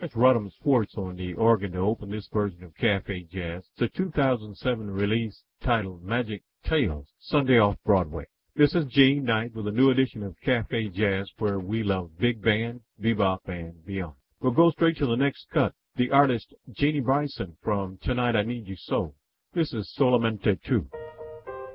That's Rodham Swartz on the organ to open this version of Cafe Jazz. It's a 2007 release titled Magic Tales, Sunday off Broadway. This is Gene Knight with a new edition of Cafe Jazz where we love big band, bebop, and beyond. We'll go straight to the next cut. The artist Jeannie Bryson from Tonight I Need You So. This is Solamente 2.